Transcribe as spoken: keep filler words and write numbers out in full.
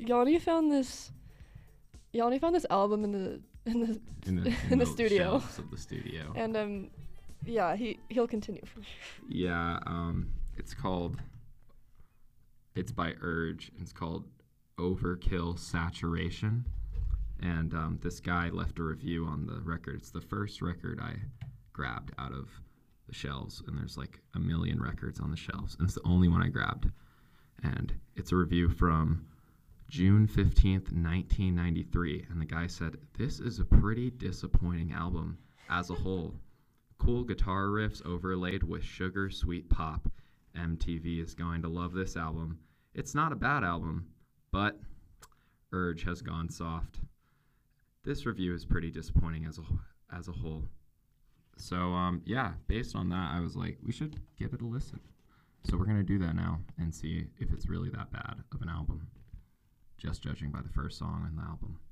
Yanni found this. Yanni found this album in the in the in the, in in the the studio. shelves of the studio. And um, yeah, he he'll continue. From yeah, um, it's called. It's by Urge. It's called Overkill Saturation, and um, this guy left a review on the record. It's the first record I grabbed out of the shelves, and there's like a million records on the shelves, and it's the only one I grabbed. And it's a review from June fifteenth, nineteen ninety-three, and the guy said, "This is a pretty disappointing album as a whole. Cool guitar riffs overlaid with sugar sweet pop. M T V is going to love this album. It's not a bad album, but Urge has gone soft. This review is pretty disappointing as a as a whole." So um, yeah, based on that, I was like, we should give it a listen. So we're gonna do that now and see if it's really that bad of an album, just judging by the first song on the album.